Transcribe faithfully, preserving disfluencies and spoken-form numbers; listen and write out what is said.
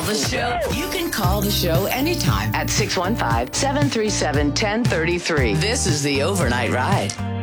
the show. You can call the show anytime at six one five, seven three seven, one zero three three. This is the Overnight Ride.